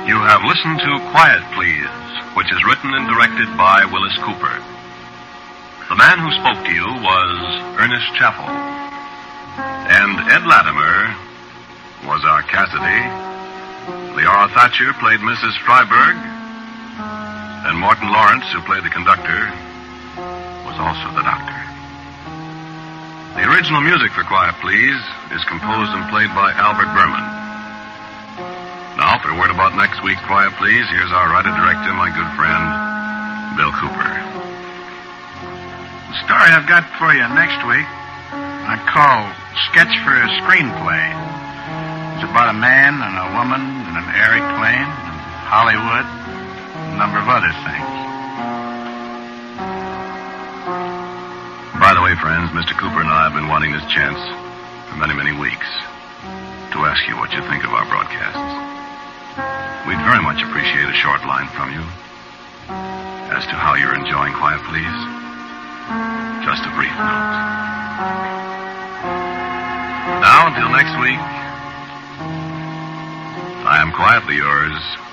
You have listened to Quiet Please, which is written and directed by Willis Cooper. The man who spoke to you was Ernest Chappell. And Ed Latimer was our Cassidy. Leora Thatcher played Mrs. Freiberg. And Morton Lawrence, who played the conductor, was also the doctor. The original music for Quiet Please is composed and played by Albert Berman. Now, for a word about next week's Quiet Please, here's our writer-director, my good friend, Bill Cooper. The story I've got for you next week I call Sketch for a Screenplay. It's about a man and a woman in an airplane in Hollywood and a number of other things. By the way, friends, Mr. Cooper and I have been wanting this chance for many, many weeks to ask you what you think of our broadcasts. We'd very much appreciate a short line from you as to how you're enjoying Quiet Please. Just a brief note. Now, until next week, I am quietly yours,